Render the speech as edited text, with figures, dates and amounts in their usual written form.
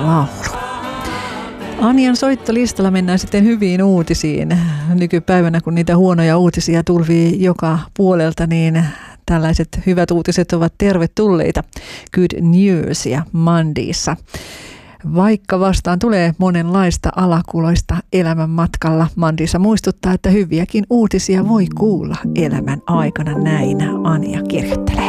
laulu. Anjan soittolistalla mennään sitten hyviin uutisiin. Nykypäivänä, kun niitä huonoja uutisia tulvii joka puolelta, niin tällaiset hyvät uutiset ovat tervetulleita. Good newsia Mondayssa. Vaikka vastaan tulee monenlaista alakuloista elämän matkalla, Mondayssa muistuttaa, että hyviäkin uutisia voi kuulla elämän aikana, näin Anja kirjoittelee.